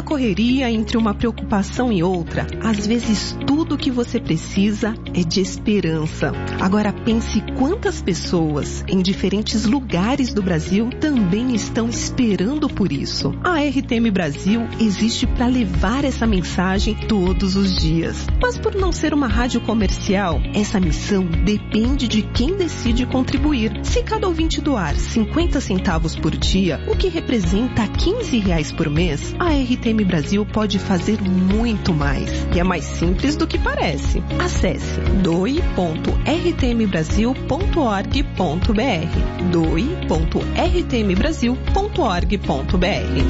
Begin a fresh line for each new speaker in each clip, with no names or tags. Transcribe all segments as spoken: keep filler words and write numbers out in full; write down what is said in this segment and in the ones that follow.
tanta correria entre uma preocupação e outra, às vezes tudo que você precisa é de esperança. Agora pense quantas pessoas em diferentes lugares do Brasil também estão esperando por isso. A R T M Brasil existe para levar essa mensagem todos os dias. Mas por não ser uma rádio comercial, essa missão depende de quem decide contribuir. Se cada ouvinte doar cinquenta centavos por dia, o que representa quinze reais por mês, a R T M Brasil pode fazer muito mais. E é mais simples do que parece. Acesse doe ponto r t m brasil ponto org ponto b r doe ponto r t m brasil ponto org ponto b r.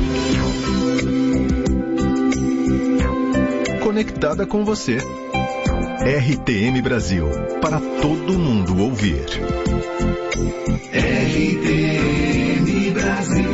Conectada com você. R T M Brasil, para todo mundo ouvir.
R T M Brasil.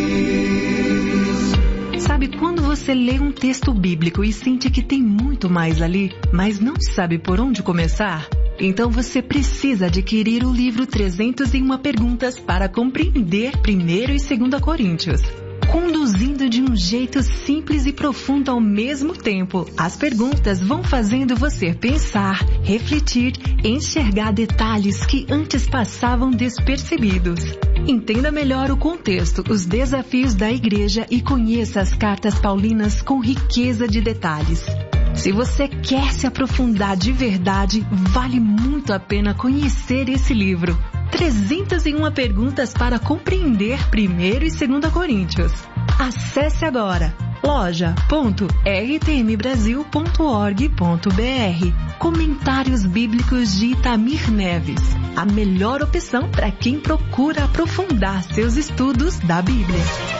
Sabe quando você lê um texto bíblico e sente que tem muito mais ali, mas não sabe por onde começar? Então você precisa adquirir o livro trezentas e uma Perguntas para compreender primeiro e segunda Coríntios. Conduzindo de um jeito simples e profundo ao mesmo tempo, as perguntas vão fazendo você pensar, refletir, enxergar detalhes que antes passavam despercebidos. Entenda melhor o contexto, os desafios da igreja e conheça as cartas paulinas com riqueza de detalhes. Se você quer se aprofundar de verdade, vale muito a pena conhecer esse livro. trezentas e uma Perguntas para compreender primeiro e segunda Coríntios. Acesse agora loja ponto r t m brasil ponto org ponto b r. Comentários Bíblicos de Itamir Neves. A melhor opção para quem procura aprofundar seus estudos da Bíblia.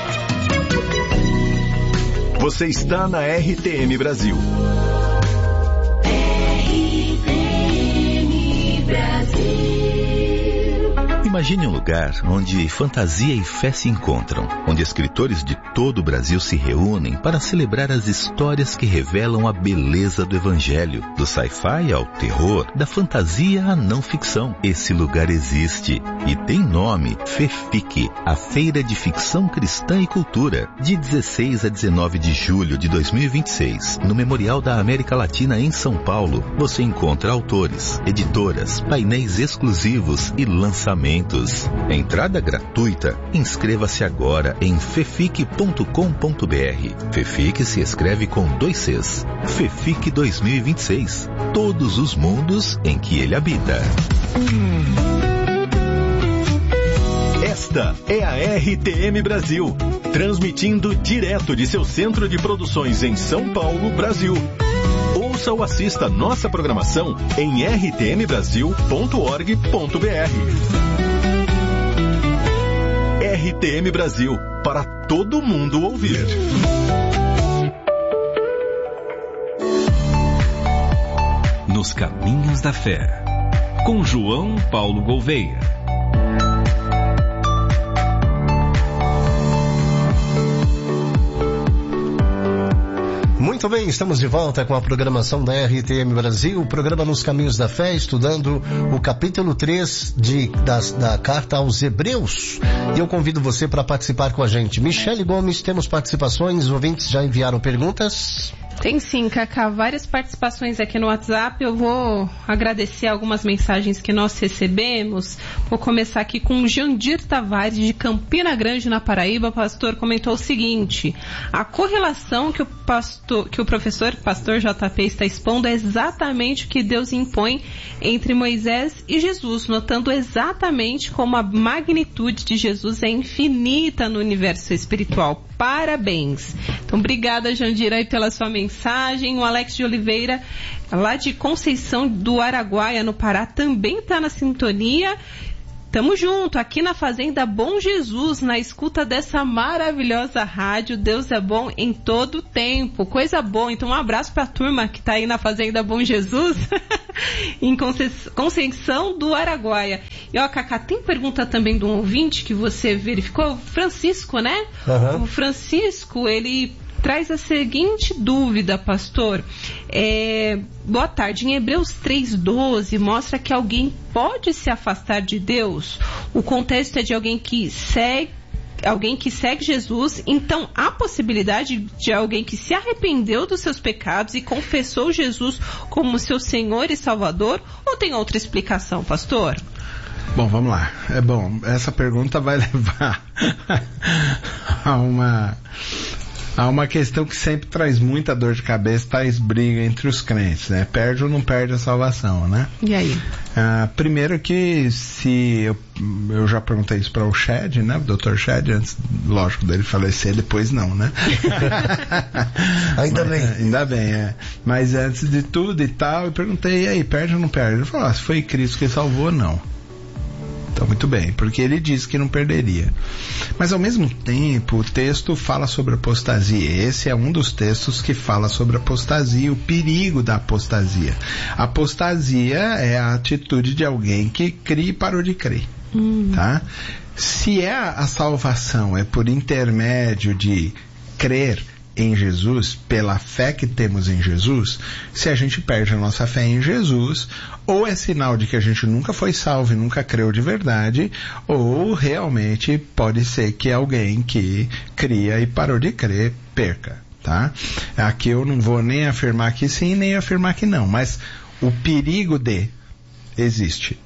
Você está na R T M Brasil.
R T M Brasil.
Imagine um lugar onde fantasia e fé se encontram, onde escritores de todo o Brasil se reúnem para celebrar as histórias que revelam a beleza do Evangelho, do sci-fi ao terror, da fantasia à não ficção. Esse lugar existe e tem nome: FEFIC, a Feira de Ficção Cristã e Cultura, de dezesseis a dezenove de julho de dois mil e vinte e seis, no Memorial da América Latina em São Paulo. Você encontra autores, editoras, painéis exclusivos e lançamentos. Entrada gratuita. Inscreva-se agora em fefic ponto com ponto b r. FEFIC se escreve com dois Cs. FEFIC dois mil e vinte e seis. Todos os mundos em que ele habita.
Esta é a R T M Brasil, transmitindo direto de seu centro de produções em São Paulo, Brasil. Ouça ou assista nossa programação em r t m brasil ponto org ponto b r. R T M Brasil, para todo mundo ouvir.
Nos Caminhos da Fé, com João Paulo Gouveia.
Muito bem, estamos de volta com a programação da R T M Brasil, o programa Nos Caminhos da Fé, estudando o capítulo três de, da, da carta aos Hebreus. E eu convido você para participar com a gente. Michele Gomes, temos participações, os ouvintes já enviaram perguntas?
Tem sim, Cacá, várias participações aqui no WhatsApp. Eu vou agradecer algumas mensagens que nós recebemos. Vou começar aqui com o Jandir Tavares, de Campina Grande, na Paraíba. O pastor comentou o seguinte: a correlação que o, pastor, que o professor pastor J P está expondo é exatamente o que Deus impõe entre Moisés e Jesus, notando exatamente como a magnitude de Jesus é infinita no universo espiritual. Parabéns. Então, obrigada, Jandir, aí pela sua mensagem. O Alex de Oliveira, lá de Conceição do Araguaia, no Pará, também está na sintonia. Tamo junto, aqui na Fazenda Bom Jesus, na escuta dessa maravilhosa rádio. Deus é bom em todo tempo, coisa boa. Então um abraço pra turma que tá aí na Fazenda Bom Jesus, em Conceição do Araguaia. E ó, Cacá, tem pergunta também de um ouvinte que você verificou, o Francisco, né? Uhum. O Francisco, ele traz a seguinte dúvida, pastor. É, boa tarde. Em Hebreus três, doze, mostra que alguém pode se afastar de Deus. O contexto é de alguém que segue, alguém que segue Jesus, então há possibilidade de alguém que se arrependeu dos seus pecados e confessou Jesus como seu Senhor e Salvador, ou tem outra explicação, pastor?
Bom, vamos lá. É bom, essa pergunta vai levar a uma, a uma questão que sempre traz muita dor de cabeça, traz briga entre os crentes, né? Perde ou não perde a salvação, né?
E aí?
Ah, primeiro que se eu, eu já perguntei isso para o Shed, né? O doutor Shed, antes, lógico, dele falecer, depois não, né?
Ainda
Mas,
bem.
Ainda bem, é. Mas antes de tudo e tal, eu perguntei, e aí, perde ou não perde? Ele falou, ah, se foi Cristo que salvou, não. Então, muito bem, porque ele disse que não perderia. Mas, ao mesmo tempo, o texto fala sobre apostasia. Esse é um dos textos que fala sobre apostasia, o perigo da apostasia. Apostasia é a atitude de alguém que cria e parou de crer. Hum. Tá? Se é a salvação é por intermédio de crer em Jesus, pela fé que temos em Jesus, se a gente perde a nossa fé em Jesus, ou é sinal de que a gente nunca foi salvo e nunca creu de verdade, ou realmente pode ser que alguém que cria e parou de crer perca, tá? Aqui eu não vou nem afirmar que sim, nem afirmar que não, mas o perigo de existe.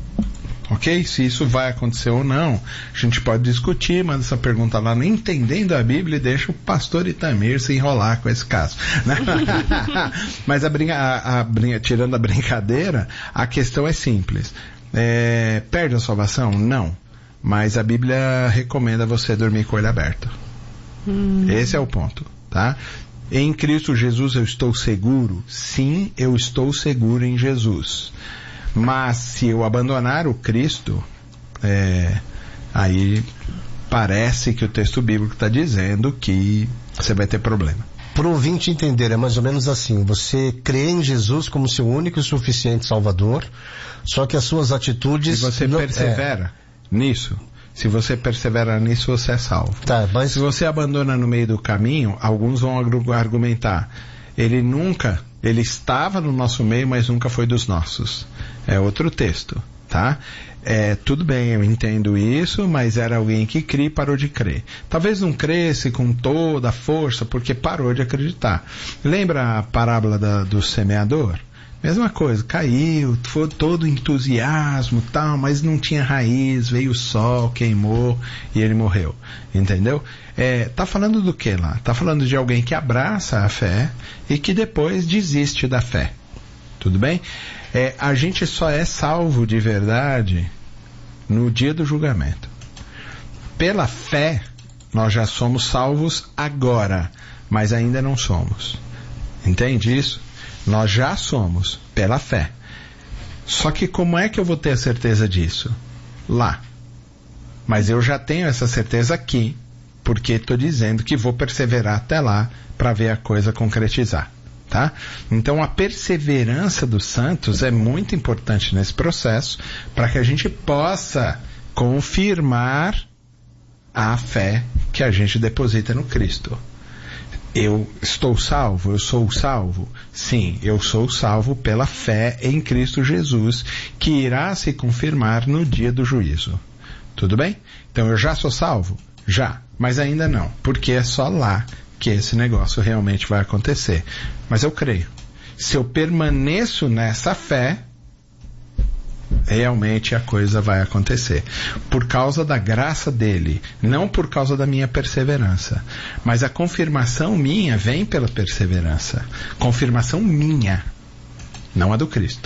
Ok? Se isso vai acontecer ou não, a gente pode discutir, manda essa pergunta lá no Entendendo a Bíblia e deixa o pastor Itamir se enrolar com esse caso. Mas a brinca, a, a, tirando a brincadeira, a questão é simples. É, perde a salvação? Não. Mas a Bíblia recomenda você dormir com o olho aberto. Hum. Esse é o ponto, tá? Em Cristo Jesus eu estou seguro? Sim, eu estou seguro em Jesus. Mas se eu abandonar o Cristo, é, aí parece que o texto bíblico está dizendo que você vai ter problema.
Para o ouvinte entender, é mais ou menos assim: você crê em Jesus como seu único e suficiente Salvador, só que as suas atitudes...
Se você
não,
persevera é... nisso, se você persevera nisso, você é salvo.
Tá, mas...
Se você abandona no meio do caminho, alguns vão argumentar, ele nunca... Ele estava no nosso meio, mas nunca foi dos nossos. É outro texto, tá? É, tudo bem, eu entendo isso, mas era alguém que cria e parou de crer. Talvez não cresce com toda a força, porque parou de acreditar. Lembra a parábola da, do semeador? Mesma coisa, caiu, foi todo entusiasmo, tal, mas não tinha raiz, veio o sol, queimou e ele morreu. Entendeu? É, tá falando do que lá? Tá falando de alguém que abraça a fé e que depois desiste da fé. Tudo bem? É, a gente só é salvo de verdade no dia do julgamento. Pela fé, nós já somos salvos agora, mas ainda não somos. Entende isso? Nós já somos, pela fé. Só que como é que eu vou ter a certeza disso? Lá. Mas eu já tenho essa certeza aqui, porque estou dizendo que vou perseverar até lá para ver a coisa concretizar. Tá? Então a perseverança dos santos é muito importante nesse processo, para que a gente possa confirmar a fé que a gente deposita no Cristo. Eu estou salvo? Eu sou salvo? Sim, eu sou salvo pela fé em Cristo Jesus, que irá se confirmar no dia do juízo. Tudo bem? Então eu já sou salvo? Já, mas ainda não, porque é só lá que esse negócio realmente vai acontecer. Mas eu creio. Se eu permaneço nessa fé, realmente a coisa vai acontecer. Por causa da graça dele, não por causa da minha perseverança. Mas a confirmação minha vem pela perseverança. Confirmação minha, não a do Cristo.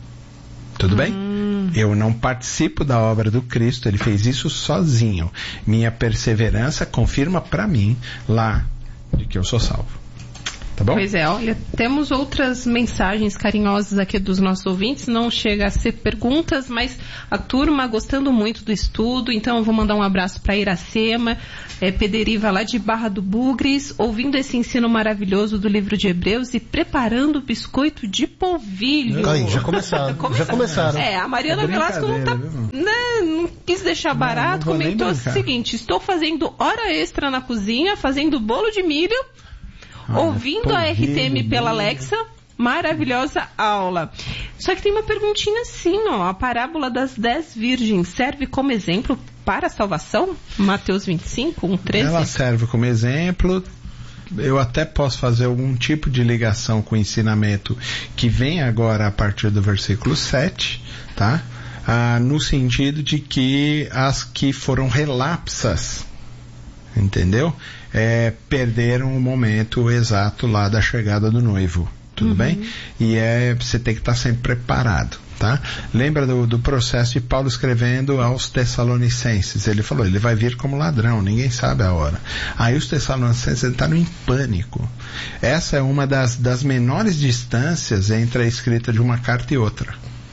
Tudo hum. bem? Eu não participo da obra do Cristo, ele fez isso sozinho. Minha perseverança confirma para mim lá de que eu sou salvo. Tá bom?
Pois é, olha, temos outras mensagens carinhosas aqui dos nossos ouvintes, não chega a ser perguntas, mas a turma gostando muito do estudo, então eu vou mandar um abraço para Iracema, é, Pederiva lá de Barra do Bugres, ouvindo esse ensino maravilhoso do livro de Hebreus e preparando o biscoito de polvilho.
Aí, já começaram, já começaram.
É, a Mariana é Velasco não tá, né, não quis deixar barato, não, não comentou o seguinte: estou fazendo hora extra na cozinha, fazendo bolo de milho, ah, ouvindo a R T M pela Alexa, maravilhosa aula. Só que tem uma perguntinha assim, ó, a parábola das dez virgens serve como exemplo para a salvação? Mateus vinte e cinco, um, treze.
Ela serve como exemplo. Eu até posso fazer algum tipo de ligação com o ensinamento que vem agora a partir do versículo sete, tá? Ah, no sentido de que as que foram relapsas, entendeu? É, perderam o momento exato lá da chegada do noivo, tudo uhum. bem? E é, você tem que estar sempre preparado. Tá? Lembra do, do processo de Paulo escrevendo aos Tessalonicenses? Ele falou, ele vai vir como ladrão, ninguém sabe a hora. Aí os Tessalonicenses entraram em pânico. Essa é uma das, das menores distâncias entre a escrita de uma carta e outra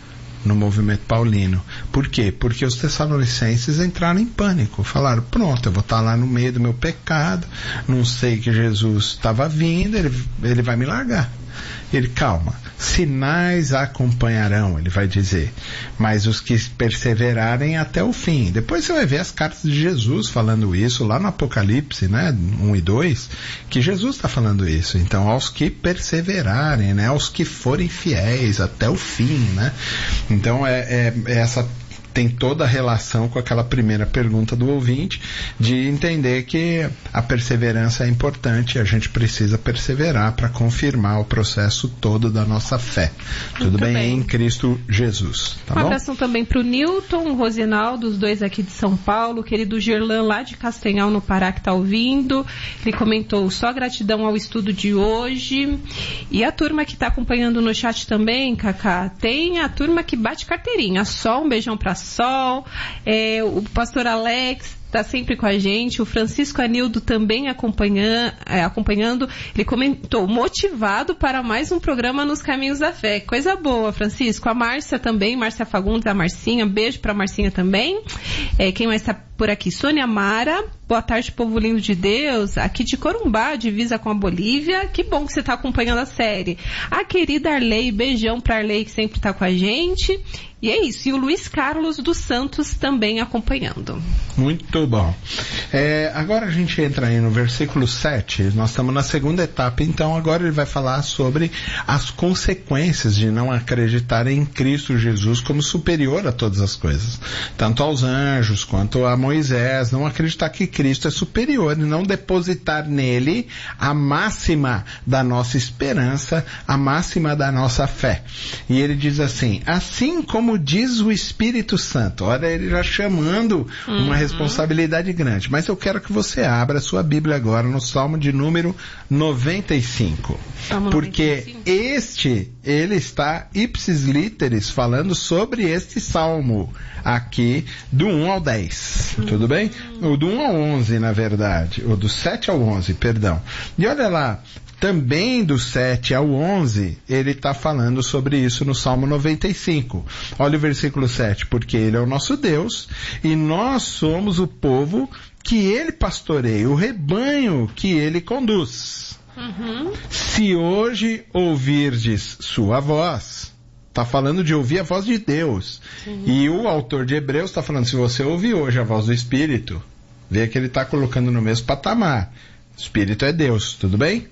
no movimento paulino. Por quê? Porque os Tessalonicenses entraram em pânico. Falaram, pronto, eu vou estar lá no meio do meu pecado, não sei que Jesus estava vindo, ele, ele vai me largar. Ele, calma, sinais acompanharão, ele vai dizer, mas os que perseverarem até o fim. Depois você vai ver as cartas de Jesus falando isso, lá no Apocalipse, né, um e dois, que Jesus está falando isso. Então, aos que perseverarem, né, aos que forem fiéis até o fim, né. Então, é, é, é essa... tem toda a relação com aquela primeira pergunta do ouvinte, de entender que a perseverança é importante e a gente precisa perseverar para confirmar o processo todo da nossa fé. Muito Tudo bem, bem em Cristo Jesus. Tá
um
bom?
abração também para o Newton, o Rosinaldo, os dois aqui de São Paulo, o querido Gerlan lá de Castanhal, no Pará, que está ouvindo. Ele comentou, só gratidão ao estudo de hoje. E a turma que está acompanhando no chat também, Cacá, tem a turma que bate carteirinha. Só um beijão para Sol, é, o pastor Alex está sempre com a gente, o Francisco Anildo também acompanha, é, acompanhando, ele comentou, motivado para mais um programa nos Caminhos da Fé. Coisa boa, Francisco. A Márcia também, Márcia Fagundes, a Marcinha, beijo para a Marcinha também. É, quem mais está por aqui? Sônia Mara, boa tarde, povo lindo de Deus, aqui de Corumbá, divisa com a Bolívia, que bom que você está acompanhando a série. A querida Arley, beijão para Arley que sempre está com a gente. E é isso, e o Luiz Carlos dos Santos também acompanhando.
Muito bom. É, agora a gente entra aí no versículo sete, nós estamos na segunda etapa, então agora ele vai falar sobre as consequências de não acreditar em Cristo Jesus como superior a todas as coisas. Tanto aos anjos, quanto a Moisés, não acreditar que Cristo é superior e não depositar nele a máxima da nossa esperança, a máxima da nossa fé. E ele diz assim, assim como diz o Espírito Santo, olha ele já chamando uhum. uma responsabilidade grande, mas eu quero que você abra a sua Bíblia agora no Salmo de número noventa e cinco, Salmo porque noventa e cinco. Este, ele está ipsis literis falando sobre este Salmo aqui do um ao dez, uhum. tudo bem? Ou do um ao onze na verdade, ou do sete ao onze, perdão, e olha lá, também do sete ao onze, ele está falando sobre isso no Salmo noventa e cinco. Olha o versículo sete. Porque ele é o nosso Deus e nós somos o povo que ele pastoreia, o rebanho que ele conduz. Uhum. Se hoje ouvirdes sua voz, está falando de ouvir a voz de Deus. Uhum. E o autor de Hebreus está falando, se você ouvir hoje a voz do Espírito, vê que ele está colocando no mesmo patamar. Espírito é Deus, tudo bem?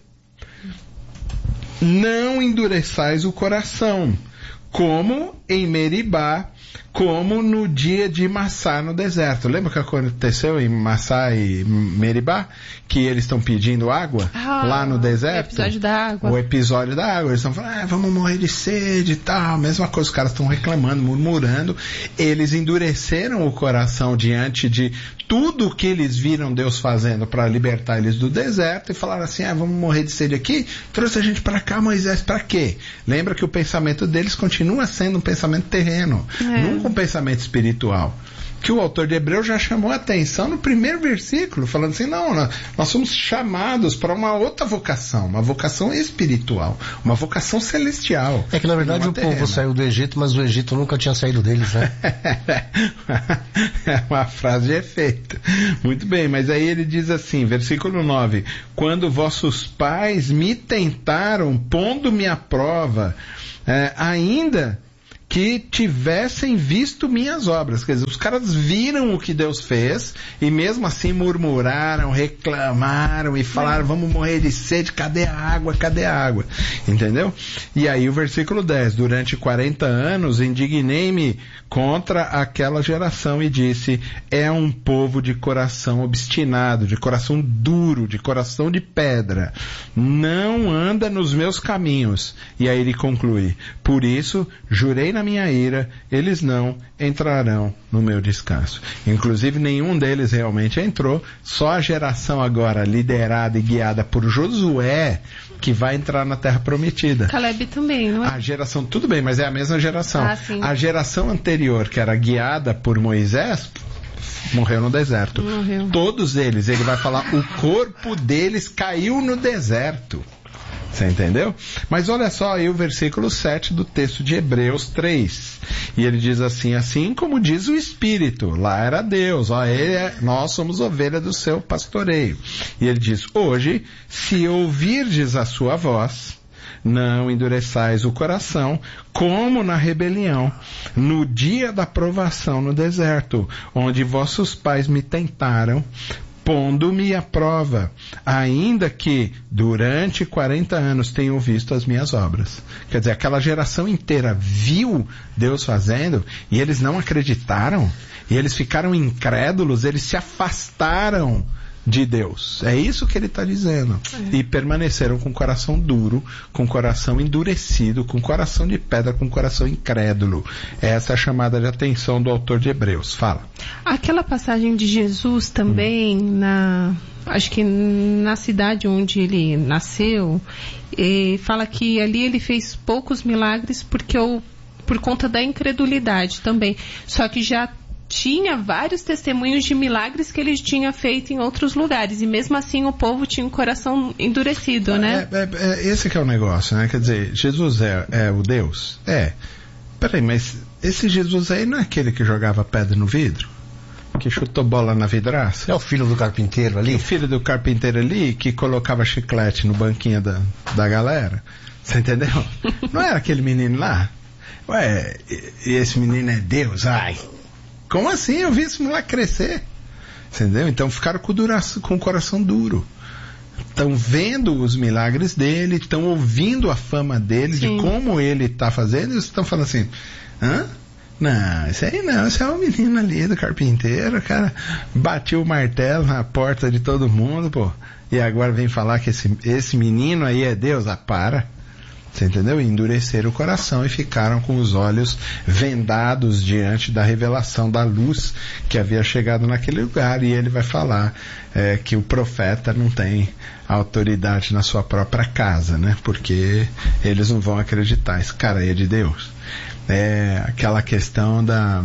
Não endureçais o coração, como em Meribá, como no dia de Massá no deserto. Lembra o que aconteceu em Massá e Meribá? Que eles estão pedindo água ah, lá no deserto?
O episódio da água.
O episódio da água. Eles estão falando, ah, vamos morrer de sede e tal. Mesma coisa, os caras estão reclamando, murmurando. Eles endureceram o coração diante de tudo que eles viram Deus fazendo para libertar eles do deserto e falaram assim, ah, vamos morrer de sede aqui? Trouxe a gente para cá, Moisés, para quê? Lembra que o pensamento deles continua sendo um pensamento terreno, é. nunca um pensamento espiritual. Que o autor de Hebreus já chamou a atenção no primeiro versículo, falando assim, não, nós, nós somos chamados para uma outra vocação, uma vocação espiritual, uma vocação celestial.
É que na verdade o terrena. povo saiu do Egito, mas o Egito nunca tinha saído deles, né?
É uma frase de efeito. Muito bem, mas aí ele diz assim, versículo nove, quando vossos pais me tentaram, pondo-me à prova, é, ainda que tivessem visto minhas obras. Quer dizer, os caras viram o que Deus fez e mesmo assim murmuraram, reclamaram e falaram, vamos morrer de sede, cadê a água, cadê a água? Entendeu? E aí o versículo dez, durante quarenta anos indignei-me contra aquela geração e disse, é um povo de coração obstinado, de coração duro, de coração de pedra, não anda nos meus caminhos. E aí ele conclui, por isso jurei na minha ira, eles não entrarão no meu descanso. Inclusive nenhum deles realmente entrou, só a geração agora liderada e guiada por Josué que vai entrar na Terra Prometida.
Caleb também, não é?
A geração, tudo bem, mas é a mesma geração.
Ah, sim.
A geração anterior, que era guiada por Moisés, morreu no deserto.
Morreu.
Todos eles, ele vai falar, o corpo deles caiu no deserto. Você entendeu? Mas olha só aí o versículo sete do texto de Hebreus três. E ele diz assim, assim como diz o Espírito, lá era Deus, ó, ele é, nós somos ovelha do seu pastoreio. E ele diz, hoje, se ouvirdes a sua voz, não endureçais o coração, como na rebelião, no dia da provação no deserto, onde vossos pais me tentaram, pondo-me à prova, ainda que durante quarenta anos tenham visto as minhas obras. Quer dizer, aquela geração inteira viu Deus fazendo e eles não acreditaram, e eles ficaram incrédulos, eles se afastaram de Deus. É isso que ele está dizendo. É. E permaneceram com o coração duro, com o coração endurecido, com o coração de pedra, com o coração incrédulo. Essa é a chamada de atenção do autor de Hebreus. Fala.
Aquela passagem de Jesus também, hum. na, acho que na cidade onde ele nasceu, e fala que ali ele fez poucos milagres porque o, por conta da incredulidade também. Só que já tinha vários testemunhos de milagres que ele tinha feito em outros lugares, e mesmo assim o povo tinha um coração endurecido, né?
É, é, é, esse que é o negócio, né? Quer dizer, Jesus é, é o Deus? É. Peraí, mas esse Jesus aí não é aquele que jogava pedra no vidro? Que chutou bola na vidraça?
É o filho do carpinteiro ali?
O filho do carpinteiro ali que colocava chiclete no banquinho da, da galera? Você entendeu? Não era aquele menino lá? Ué, e esse menino é Deus? Ai... Como assim? Eu vi esse moleque crescer. Entendeu? Então ficaram com, dura, com o coração duro. Estão vendo os milagres dele, estão ouvindo a fama dele, Sim. de como ele está fazendo, e estão falando assim, hã? Não, esse aí não, esse é o menino ali do carpinteiro, o cara bateu o martelo na porta de todo mundo, pô. E agora vem falar que esse, esse menino aí é Deus? Ah, para. Você entendeu? E endureceram o coração e ficaram com os olhos vendados diante da revelação da luz que havia chegado naquele lugar. E ele vai falar é, que o profeta não tem autoridade na sua própria casa, né? Porque eles não vão acreditar. Esse cara aí é de Deus. É aquela questão da...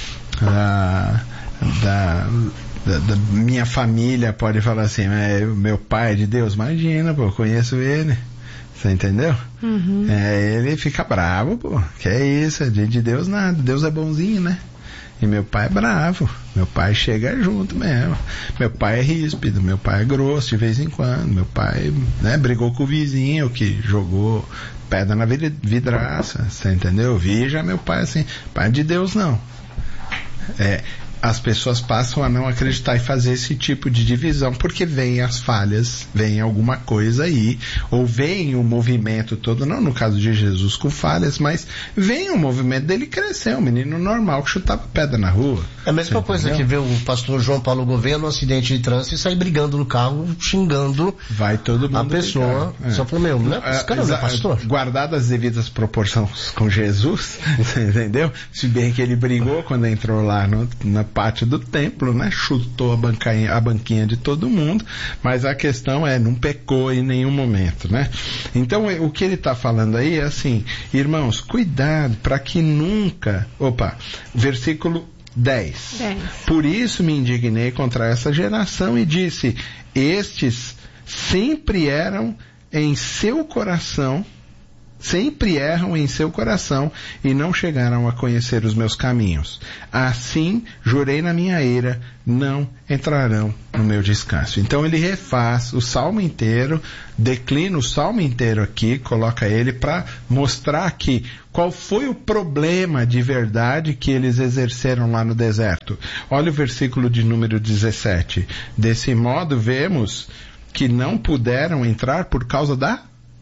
da, da Da, da minha família pode falar assim, é, meu pai é de Deus, imagina, pô, eu conheço ele. Você entendeu? Uhum. É, ele fica bravo, pô. Que é isso, é de, de Deus nada. Deus é bonzinho, né? E meu pai é bravo. Meu pai chega junto mesmo. Meu pai é ríspido, meu pai é grosso de vez em quando. Meu pai, né, brigou com o vizinho que jogou pedra na vidraça. Você entendeu? Vi já meu pai assim. Pai de Deus não. É... As pessoas passam a não acreditar e fazer esse tipo de divisão, porque vem as falhas, vem alguma coisa aí, ou vem o movimento todo, não no caso de Jesus com falhas, mas vem o movimento dele crescer, um menino normal que chutava pedra na rua.
É a mesma coisa que ver o pastor João Paulo Gouveia no acidente de trânsito e sair brigando no carro, xingando
Vai todo mundo
a pessoa. É. Só falou, meu, né? Esse cara não é pastor.
Guardado as devidas proporções com Jesus, entendeu? Se bem que ele brigou quando entrou lá no, na pátio do templo, né? Chutou a banquinha, a banquinha de todo mundo, mas a questão é, não pecou em nenhum momento, né? Então, o que ele está falando aí é assim, irmãos, cuidado para que nunca, opa, versículo dez. dez. Por isso me indignei contra essa geração e disse, estes sempre eram em seu coração sempre erram em seu coração e não chegaram a conhecer os meus caminhos. Assim, jurei na minha ira, não entrarão no meu descanso. Então ele refaz o salmo inteiro, declina o salmo inteiro aqui, coloca ele para mostrar aqui qual foi o problema de verdade que eles exerceram lá no deserto. Olha o versículo de número dezessete. Desse modo, vemos que não puderam entrar por causa da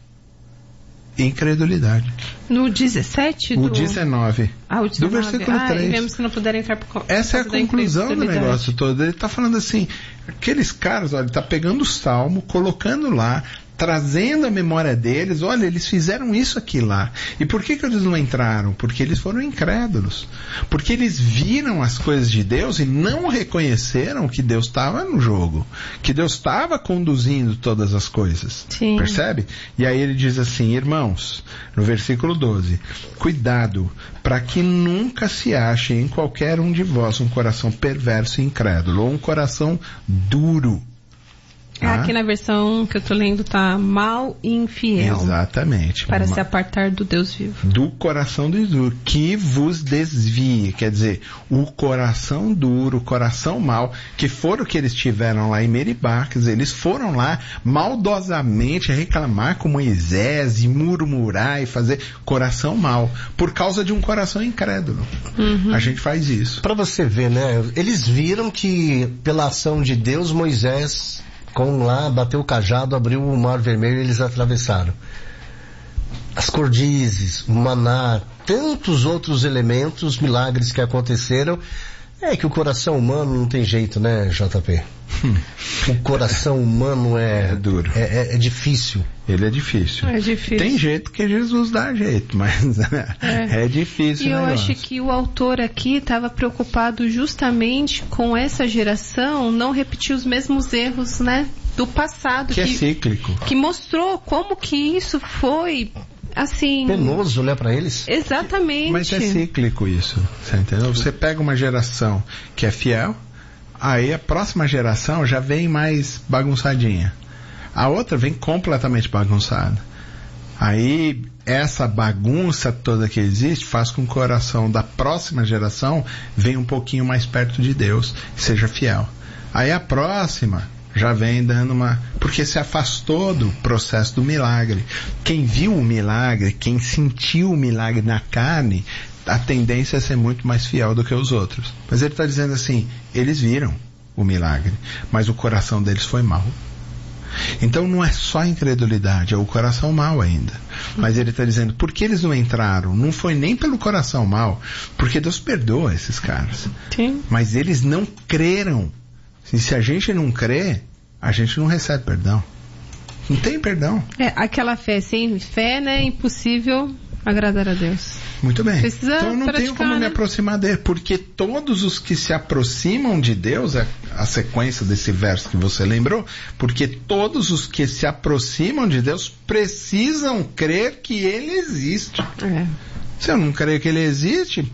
incredulidade.
No dezessete?
O
do...
dezenove.
Ah, o dezenove.
Do versículo
ah,
três.
E vemos que não puderam entrar por causa
Essa é a conclusão do negócio todo. Ele está falando assim, aqueles caras, olha, ele está pegando o salmo, colocando lá, trazendo a memória deles, olha, eles fizeram isso aqui lá. E por que que eles não entraram? Porque eles foram incrédulos. Porque eles viram as coisas de Deus e não reconheceram que Deus estava no jogo. Que Deus estava conduzindo todas as coisas.
Sim.
Percebe? E aí ele diz assim, irmãos, no versículo doze, cuidado para que nunca se ache em qualquer um de vós um coração perverso e incrédulo, ou um coração duro.
Ah, aqui na versão que eu tô lendo tá mal e infiel.
Exatamente.
Para
Ma-
se apartar do Deus vivo.
Do coração do duro, que vos desvie. Quer dizer, o coração duro, o coração mau, que foram o que eles tiveram lá em Meribá. Quer dizer, eles foram lá maldosamente reclamar com Moisés e murmurar e fazer coração mau, por causa de um coração incrédulo.
Uhum.
A gente faz isso.
Para você ver, né? Eles viram que pela ação de Deus, Moisés com lá, bateu o cajado, abriu o mar vermelho e eles atravessaram. As cordizes, o maná, tantos outros elementos, milagres que aconteceram. É que o coração humano não tem jeito, né, J P? Hum. O coração humano é,
é duro.
É, é, é difícil.
Ele é difícil.
É difícil.
Tem jeito que Jesus dá jeito, mas é, é difícil.
E eu
negócio.
acho que o autor aqui estava preocupado justamente com essa geração não repetir os mesmos erros, né, do passado.
Que,
que
é cíclico.
Que mostrou como que isso foi... assim...
penoso, né, para eles?
Exatamente.
Mas é cíclico isso, você entendeu? Você pega uma geração que é fiel, aí a próxima geração já vem mais bagunçadinha. A outra vem completamente bagunçada. Aí essa bagunça toda que existe faz com que o coração da próxima geração venha um pouquinho mais perto de Deus, seja fiel. Aí a próxima já vem dando uma... porque se afastou do processo do milagre. Quem viu o milagre, quem sentiu o milagre na carne, a tendência é ser muito mais fiel do que os outros. Mas ele está dizendo assim, eles viram o milagre, mas o coração deles foi mau. Então não é só incredulidade, é o coração mau ainda. Mas ele está dizendo, por que eles não entraram? Não foi nem pelo coração mau, porque Deus perdoa esses caras.
Sim.
Mas eles não creram. E se a gente não crê, a gente não recebe perdão. Não tem perdão.
É, aquela fé sem fé, né, é impossível agradar a Deus.
Muito bem.
Precisa
então eu não
praticar,
tenho como
né?
me aproximar dele, porque todos os que se aproximam de Deus, é a sequência desse verso que você lembrou, porque todos os que se aproximam de Deus precisam crer que Ele existe.
É.
Se eu não creio que Ele existe,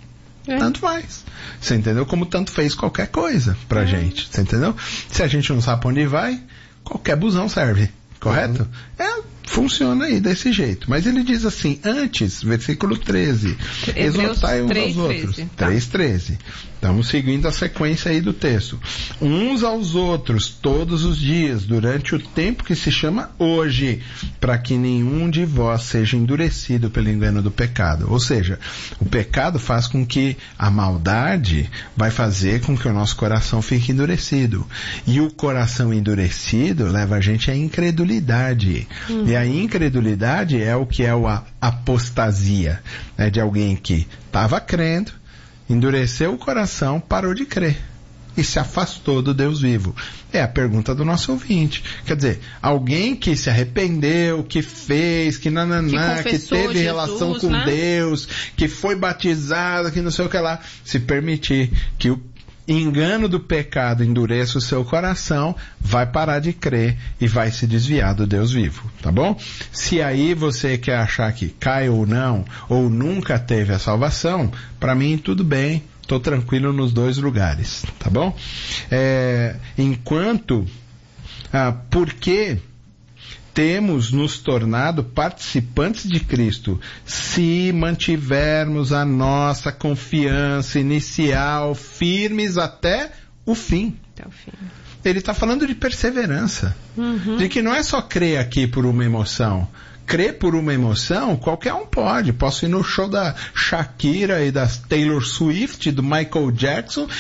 É.
tanto faz. Você entendeu? Como tanto fez qualquer coisa pra
É.
gente. Você entendeu? Se a gente não sabe pra onde vai, qualquer busão serve. Correto? Uhum. É, funciona aí desse jeito. Mas ele diz assim, antes, versículo treze, exortai uns aos outros. três, treze. Estamos seguindo a sequência aí do texto. Uns aos outros, todos os dias, durante o tempo que se chama hoje, para que nenhum de vós seja endurecido pelo engano do pecado. Ou seja, o pecado faz com que a maldade vai fazer com que o nosso coração fique endurecido. E o coração endurecido leva a gente à incredulidade. Hum. E a incredulidade é o que é a apostasia, né, de alguém que estava crendo, endureceu o coração, parou de crer e se afastou do Deus vivo. É a pergunta do nosso ouvinte. Quer dizer, alguém que se arrependeu, que fez, que nananá, que, que teve Jesus, relação com né? Deus, que foi batizado, que não sei o que lá, se permitir que o engano do pecado endureça o seu coração, vai parar de crer e vai se desviar do Deus vivo, tá bom? Se aí você quer achar que cai ou não, ou nunca teve a salvação, para mim tudo bem, estou tranquilo nos dois lugares, tá bom? É, enquanto, ah, porque temos nos tornado participantes de Cristo se mantivermos a nossa confiança inicial firmes até o fim.
Até o fim.
Ele está falando de perseverança. Uhum. De que não é só crer aqui por uma emoção. Crer por uma emoção, qualquer um pode. Posso ir no show da Shakira e da Taylor Swift, do Michael Jackson,